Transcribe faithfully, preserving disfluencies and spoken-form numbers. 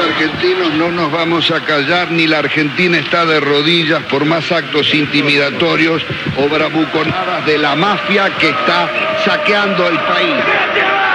argentinos no nos vamos a callar, ni la Argentina está de rodillas por más actos intimidatorios o bravuconadas de la mafia que está saqueando el país.